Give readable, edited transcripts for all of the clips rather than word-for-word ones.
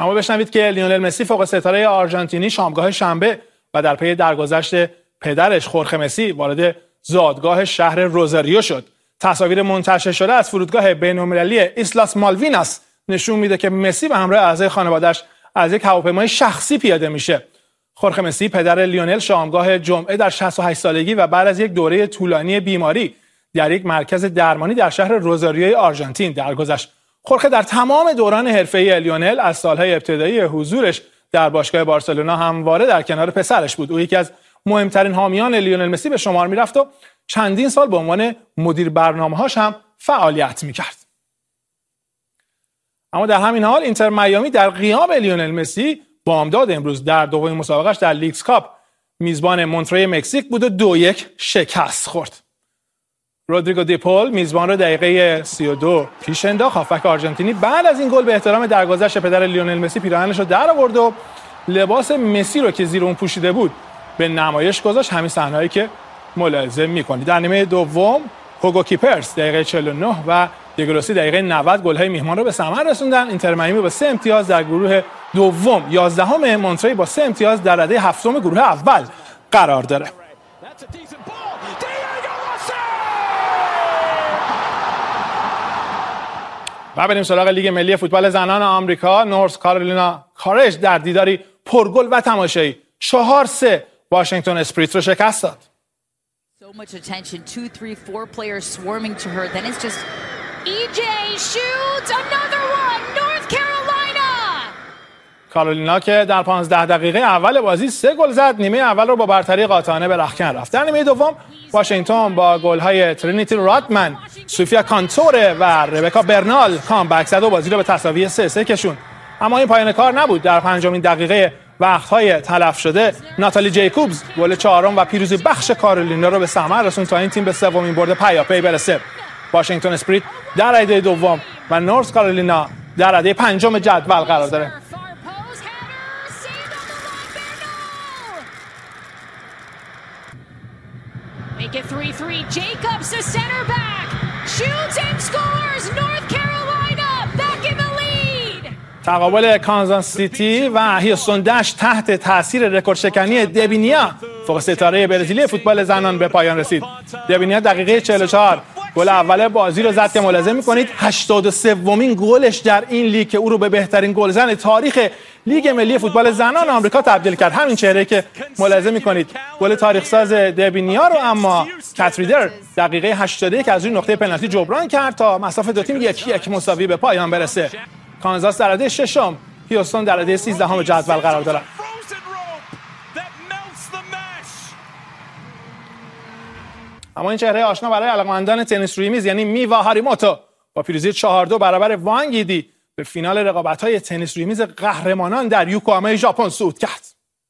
اما بشنوید که لیونل مسی فوق ستاره آرژانتینی شامگاه شنبه و در پی درگذشت پدرش خورخه مسی وارد زادگاه شهر روزاریو شد. تصاویر منتشر شده از فرودگاه بین‌المللی ایسلاس مالویناس نشون میده که مسی به همراه اعضای خانواده‌اش از یک هواپیمای شخصی پیاده میشه. خورخه مسی پدر لیونل شامگاه جمعه در 68 سالگی و بعد از یک دوره طولانی بیماری در یک مرکز درمانی در شهر روزاریوی آرژانتین درگذشت. خورخه در تمام دوران حرفه‌ای لیونل از سالهای ابتدایی حضورش در باشگاه بارسلونا همواره در کنار پسرش بود. او یکی از مهمترین حامیان لیونل مسی به شمار میرفت و چندین سال به عنوان مدیر برنامه‌هاش هم فعالیت میکرد. اما در همین حال اینتر میامی در غیاب لیونل مسی بامداد امروز در دومین مسابقهش در لیگز کاپ میزبان مونتری مکزیک بود و 2-1 شکست خورد. رودریگو دی پول میزبان رو دقیقه 32 پیش انداخت. هافبک آرژانتینی بعد از این گل به احترام درگذشت پدر لیونل مسی پیراهنش رو در آورد و لباس مسی رو که زیر اون پوشیده بود به نمایش گذاشت. همین صحنه‌ای که ملاحظه می‌کنید. در نیمه دوم هوگو کیپرس دقیقه 49 و دیگروسی دقیقه 90 گل‌های میهمان رو به ثمر رسوندن. اینتر میامی با 3 امتیاز در گروه دوم، 11ام مونتری با 3 امتیاز در رده هفتم گروه اول قرار داره. و بریم سراغ لیگ ملی فوتبال زنان آمریکا. نورث کارولینیا کارج در دیداری پرگل و تماشایی 4-3 واشنگتن اسپریت رو شکست داد. So much attention, 2, 3, 4 players swarming to her. Then it's just EJ shoots another one. North Carolina. کارولینا که در 15 دقیقه اول بازی 3 گل زد، نیمه اول رو با برتری قاطعانه به رختکن رفت. در نیمه دوم واشنگتن با گل‌های ترینیتی رادمن، سوفیا کانتوره و ربکا برنال کامبک زد و بازی رو به تساوی 3-3 کشوند. اما این پایان کار نبود. در 5مین دقیقه وقت‌های تلف شده ناتالی جیکوبز گل چهارم و پیروزی بخش کارولینا رو به ثمر رسوند تا این تیم به سومین برد پیاپی برسه. واشنگتن اسپریت در رده دوم و نورث کارولینا در رده پنجم جدول قرار داره. Make it 3-3. Jacobs the center back shoots and scores. North Carolina back in the lead. تقابل کانزاس سیتی و هیوستون دش تحت تاثیر رکورد شکنی دبینیا فوق ستاره برزیلی فوتبال زنان به پایان رسید. دبینیا دقیقه 44 گل اول بازی رو زد که ملاحظه می‌کنید 83مین گلش در این لیگ که او رو به بهترین گلزن تاریخ لیگ ملی فوتبال زنان آمریکا تبدیل کرد. همین چهره که ملاحظه می‌کنید گل تاریخ ساز دبینیا رو اما کاتریدر دقیقه 81 از روی نقطه پنالتی جبران کرد تا مسافت دو تیم 1-1 مساوی به پایان برسه. کانزاس در رده ششم، هیوستون در رده 13ام جدول قرار دارد. اما این چهره آشنا برای علاقه‌مندان تنیس روی میز یعنی میوا هاریموتو با پیروزی 4-2 برابر وانگ ایدی به فینال رقابت‌های تنیس روی میز قهرمانان در یوکوهاما ژاپن صعود کرد.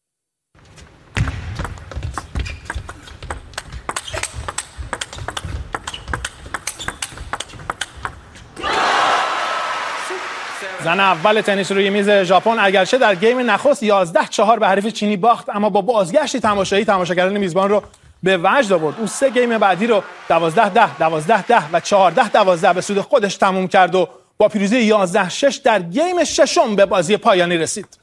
زن اول تنیس روی میز ژاپن اگرچه در گیم نخست 11-4 به حریف چینی باخت، اما با بازگشتی تماشایی تماشاگران میزبان رو به وجد آورد. او 3 گیم بعدی رو 12-10 و 14-12 به سود خودش تموم کرد و با پیروزی 11-6 در گیم ششم به بازی پایانی رسید.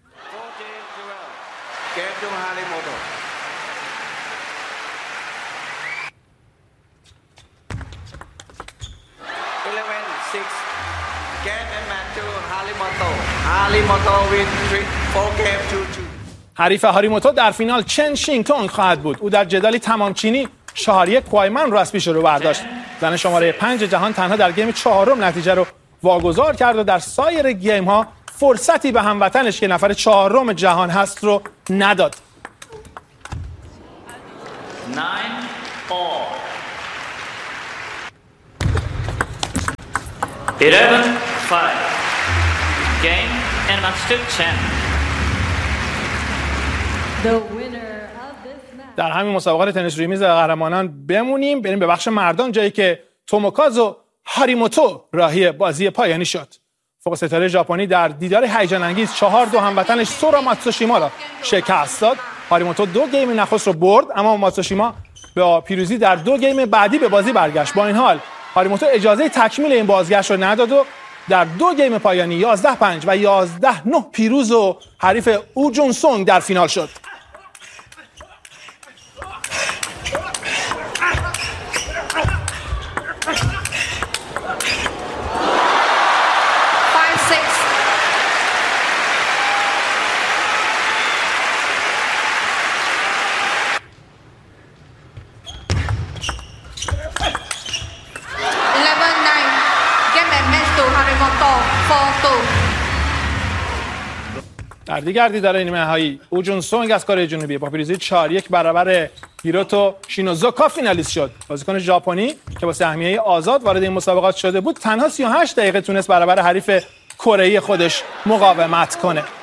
حریف هاریموتو در فینال چن شینگتونگ خواهد بود. او در جدالی تمام چینی 4-1 کوایمن رو از پیش رو برداشت. زن شماره 5 جهان تنها در گیم چهارم نتیجه رو واگذار کرد و در سایر گیم ها فرصتی به هموطنش که نفر 4م جهان هست رو نداد. 9-4 11-5 game and match to 10. در همین مسابقات تنیس روی میز قهرمانان بمونیم، بریم به بخش مردان جایی که توموکازو هاریموتو راهی بازی پایانی شد. فوق ستاره ژاپنی در دیدار هیجان انگیز 4-2 هموطنش سورا ماتسوشیما را شکست داد. هاریموتو 2 گیم نخست رو برد، اما ماتسوشیما با پیروزی در 2 گیم بعدی به بازی برگشت. با این حال هاریموتو اجازه تکمیل این بازگشت رو نداد و در 2 گیم پایانی 11-5 و 11-9 پیروز و حریف او جون سونگ در فینال شد. در دیگر دیدار نیمه نهایی او جون سونگ از کره جنوبی با پیروزی 4-1 برابر هیروتو شینوزوکا فینالیست شد. بازیکن ژاپنی که با سهمیه آزاد وارد این مسابقات شده بود تنها 38 دقیقه تونست برابر حریف کره‌ای خودش مقاومت کنه.